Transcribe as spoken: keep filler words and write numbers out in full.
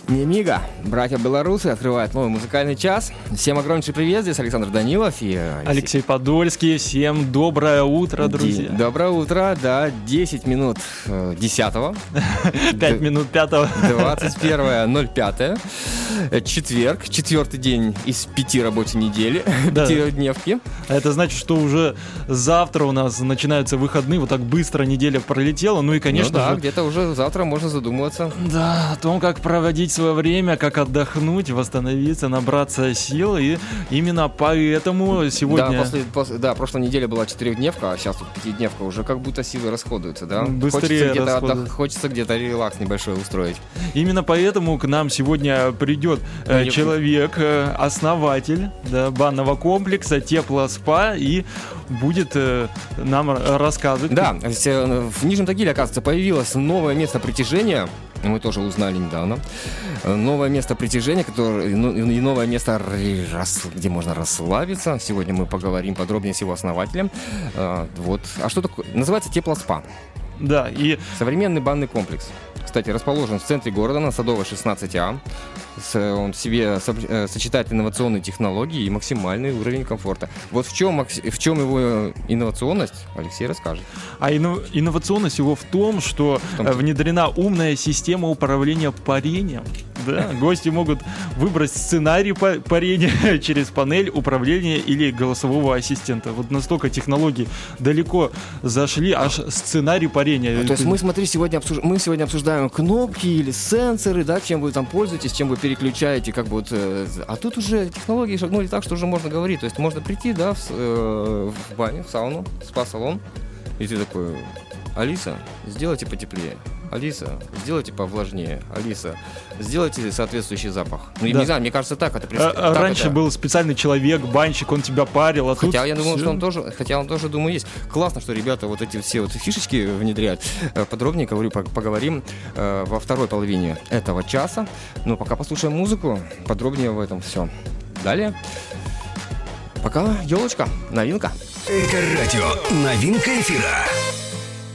Немига, братья белорусы открывают новый музыкальный час. Всем огромнейший привет, здесь Александр Данилов и Алексей, Алексей Подольский. Всем доброе утро, друзья. Ди- Доброе утро, да, десять минут э, десятого. пять минут пятого. двадцать первое ноль пятое. Четверг, четвертый день из пяти рабочей недели, Да. пятидневки. Это значит, что уже завтра у нас начинаются выходные. Вот так быстро неделя пролетела. Ну и, конечно ну да, же... где-то уже завтра можно задумываться. Да, о том, как проводить свое время, как отдохнуть, восстановиться, набраться сил. И именно поэтому сегодня... Да, после, после, да, прошлой неделе была четырехдневка, а сейчас тут пятидневка. Уже как будто силы расходуются, да? Быстрее хочется где-то, расходуют. отдох... хочется где-то релакс небольшой устроить. Именно поэтому к нам сегодня придет э, Не- человек, э, основатель, да, банного комплекса Теплоспа, и будет э, нам р- рассказывать. Да, с- в Нижнем Тагиле, оказывается, появилось новое место притяжения. Мы тоже узнали недавно. Новое место притяжения, которое, ну, и новое место, рас- где можно расслабиться. Сегодня мы поговорим подробнее с его основателем. А, вот. А что такое? Называется Теплоспа. Да, и Современный банный комплекс. Кстати, расположен в центре города на Садовой шестнадцать А. С- Он в себе со- э, сочетает инновационные технологии и максимальный уровень комфорта. Вот в чем, макс- в чем его инновационность, Алексей расскажет. а инно- инновационность его в том, что В том, э, что- внедрена умная система управления парением. Да, гости могут выбрать сценарий па- парения через панель управления или голосового ассистента. Вот настолько технологии далеко зашли, аж сценарий парения. То есть мы, смотри, сегодня, обсуж... мы сегодня обсуждаем кнопки или сенсоры, да, чем вы там пользуетесь, чем вы переключаете, как бы вот, э, а тут уже технологии шагнули так, что уже можно говорить, то есть можно прийти, да, в, с- э, в баню, в сауну, в спа-салон, и ты такой: Алиса, сделайте потеплее, Алиса, сделайте повлажнее, Алиса, сделайте соответствующий запах. Ну, я Да. не знаю, мне кажется, так это... А- прис- а так Раньше это- был специальный человек, банщик, он тебя парил, а Хотя тут я думаю, всё. что он тоже, хотя он тоже, думаю, есть. Классно, что ребята вот эти все вот фишечки внедряют. Э, Подробнее говорю, по- поговорим э, во второй половине этого часа. Но пока послушаем музыку, подробнее в этом все. Далее. Пока елочка, новинка. Эко-радио. Новинка эфира.